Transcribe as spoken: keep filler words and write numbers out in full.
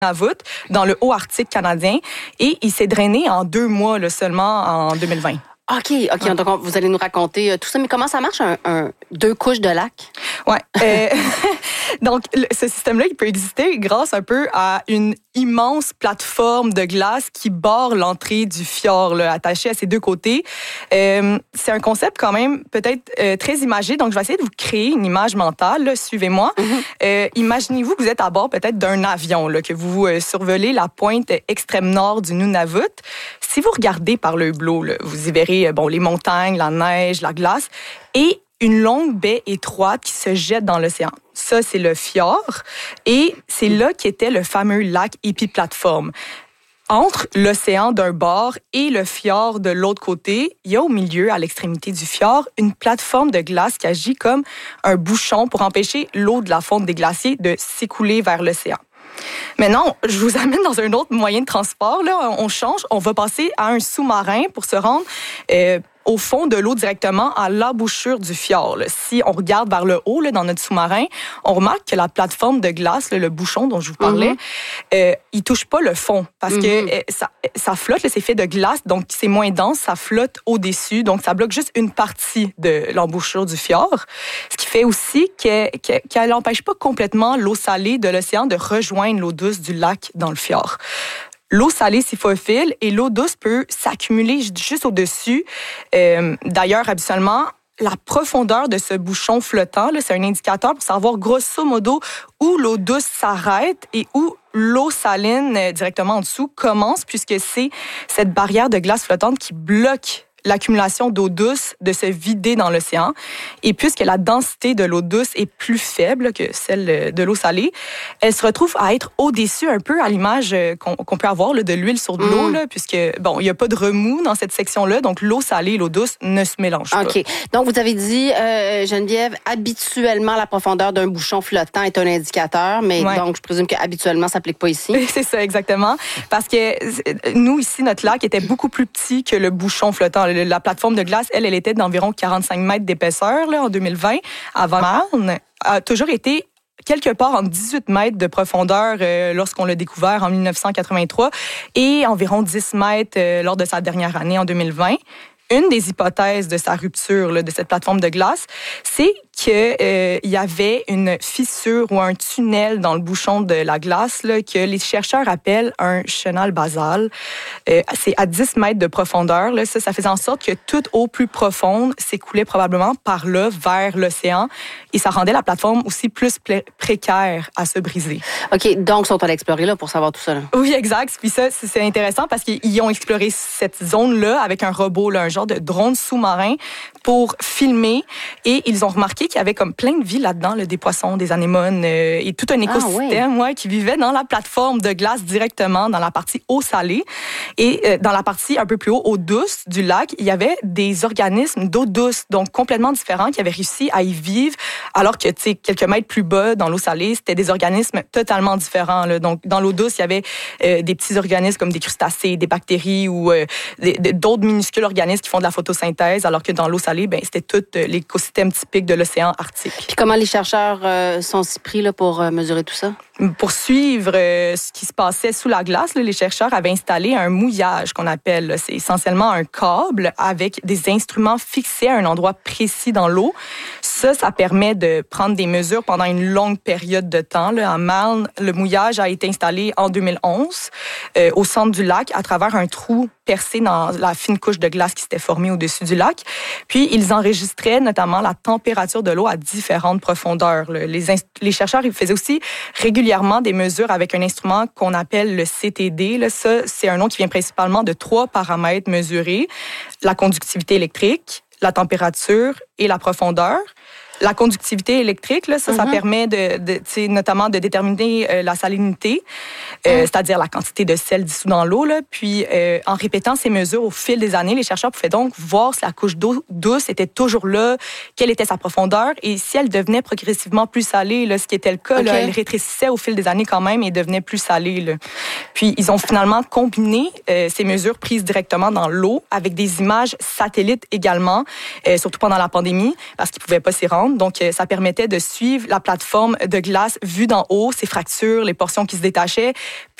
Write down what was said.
Nunavut, dans le haut Arctique canadien, et il s'est drainé en deux mois là, seulement en deux mille vingt. OK, OK. Ouais. Donc, vous allez nous raconter tout ça. Mais comment ça marche, un, un deux couches de lac? Oui. Euh, donc, le, ce système-là, il peut exister grâce un peu à une immense plateforme de glace qui borde l'entrée du fjord, là, attachée à ses deux côtés. Euh, c'est un concept quand même peut-être euh, très imagé. Donc, je vais essayer de vous créer une image mentale. Là, suivez-moi. Mm-hmm. Euh, imaginez-vous que vous êtes à bord peut-être d'un avion, là, que vous euh, survolez la pointe extrême nord du Nunavut. Si vous regardez par le hublot, là, vous y verrez bon, les montagnes, la neige, la glace et une longue baie étroite qui se jette dans l'océan. Ça, c'est le fjord. Et c'est là qu'était le fameux lac épiplateforme. Entre l'océan d'un bord et le fjord de l'autre côté, il y a au milieu, à l'extrémité du fjord, une plateforme de glace qui agit comme un bouchon pour empêcher l'eau de la fonte des glaciers de s'écouler vers l'océan. Maintenant, je vous amène dans un autre moyen de transport. Là, on change, on va passer à un sous-marin pour se rendre euh, au fond de l'eau directement à l'embouchure du fjord. Là. Si on regarde vers le haut là, dans notre sous-marin, on remarque que la plateforme de glace, là, le bouchon dont je vous parlais, mm-hmm. euh, il touche pas le fond parce mm-hmm. que euh, ça, ça flotte, là, c'est fait de glace, donc c'est moins dense, ça flotte au-dessus, donc ça bloque juste une partie de l'embouchure du fjord, ce qui fait aussi que, que, qu'elle n'empêche pas complètement l'eau salée de l'océan de rejoindre l'eau douce du lac dans le fjord. L'eau salée s'y faufile et l'eau douce peut s'accumuler juste au-dessus. Euh, d'ailleurs, habituellement, la profondeur de ce bouchon flottant, là, c'est un indicateur pour savoir grosso modo où l'eau douce s'arrête et où l'eau saline euh, directement en dessous commence, puisque c'est cette barrière de glace flottante qui bloque l'accumulation d'eau douce de se vider dans l'océan. Et puisque la densité de l'eau douce est plus faible que celle de l'eau salée, elle se retrouve à être au-dessus un peu à l'image qu'on, qu'on peut avoir là, de l'huile sur de l'eau, mm. là, puisque bon, il n'y a pas de remous dans cette section-là, donc l'eau salée et l'eau douce ne se mélangent pas. OK. Donc, vous avez dit, euh, Geneviève, habituellement, la profondeur d'un bouchon flottant est un indicateur, mais ouais. donc, je présume qu'habituellement, ça ne s'applique pas ici. C'est ça, exactement. Parce que nous, ici, notre lac était beaucoup plus petit que le bouchon flottant. La plateforme de glace, elle, elle était d'environ quarante-cinq mètres d'épaisseur là, en deux mille vingt. Avant Marne a toujours été quelque part en dix-huit mètres de profondeur euh, lorsqu'on l'a découvert en dix-neuf cent quatre-vingt-trois et environ dix mètres euh, lors de sa dernière année en deux mille vingt. Une des hypothèses de sa rupture, là, de cette plateforme de glace, c'est qu'il euh, y avait une fissure ou un tunnel dans le bouchon de la glace là, que les chercheurs appellent un chenal basal. Euh, c'est à dix mètres de profondeur. Là, ça, ça faisait en sorte que toute eau plus profonde s'écoulait probablement par là vers l'océan et ça rendait la plateforme aussi plus pré- précaire à se briser. OK, donc ils sont allés explorer là pour savoir tout ça. Là. Oui, exact. Puis ça, c'est intéressant parce qu'ils ont exploré cette zone-là avec un robot, là, un genre de drone sous-marin pour filmer et ils ont remarqué qu'il y avait comme plein de vie là-dedans, là, des poissons, des anémones euh, et tout un écosystème ah, ouais. Ouais, qui vivait dans la plateforme de glace directement dans la partie eau salée. Et euh, dans la partie un peu plus haut, eau douce du lac, il y avait des organismes d'eau douce, donc complètement différents, qui avaient réussi à y vivre, alors que, tu sais, quelques mètres plus bas, dans l'eau salée, c'était des organismes totalement différents. Là. Donc, dans l'eau douce, il y avait euh, des petits organismes comme des crustacés, des bactéries ou euh, des, d'autres minuscules organismes qui font de la photosynthèse, alors que dans l'eau salée, ben, c'était tout euh, l'écosystème typique de l'océan Arctique. Puis comment les chercheurs euh, sont si pris là, pour euh, mesurer tout ça? Pour suivre euh, ce qui se passait sous la glace, là, les chercheurs avaient installé un mouillage qu'on appelle. Là. C'est essentiellement un câble avec des instruments fixés à un endroit précis dans l'eau. Ça, ça permet de prendre des mesures pendant une longue période de temps. Là. À Marne, le mouillage a été installé en deux mille onze euh, au centre du lac à travers un trou percé dans la fine couche de glace qui s'était formée au-dessus du lac. Puis, ils enregistraient notamment la température de l'eau à différentes profondeurs. Là. Les, inst- les chercheurs ils faisaient aussi régulièrement des mesures avec un instrument qu'on appelle le C T D. Là. Ça, c'est un nom qui vient principalement de trois paramètres mesurés. La conductivité électrique, la température et la profondeur. La conductivité électrique, là, ça, mm-hmm. ça permet de, de, notamment de déterminer euh, la salinité, euh, mm. c'est-à-dire la quantité de sel dissous dans l'eau. Là. Puis, euh, en répétant ces mesures au fil des années, les chercheurs pouvaient donc voir si la couche d'eau douce était toujours là, quelle était sa profondeur, et si elle devenait progressivement plus salée, là, ce qui était le cas, okay. là, elle rétrécissait au fil des années quand même et devenait plus salée. Là. Puis, ils ont finalement combiné euh, ces mesures prises directement dans l'eau avec des images satellites également, euh, surtout pendant la pandémie, parce qu'ils ne pouvaient pas s'y rendre. Donc, euh, ça permettait de suivre la plateforme de glace vue d'en haut, ses fractures, les portions qui se détachaient.